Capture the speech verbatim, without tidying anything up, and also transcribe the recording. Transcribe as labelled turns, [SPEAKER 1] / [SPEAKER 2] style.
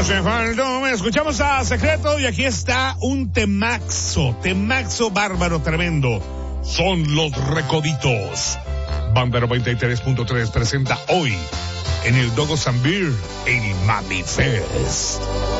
[SPEAKER 1] hace falta. Escuchamos a Secreto y aquí está un temaxo, temaxo bárbaro tremendo. Son los Recoditos. Banda noventa y tres punto tres presenta hoy en el Dogo Zambir el Mami Fest.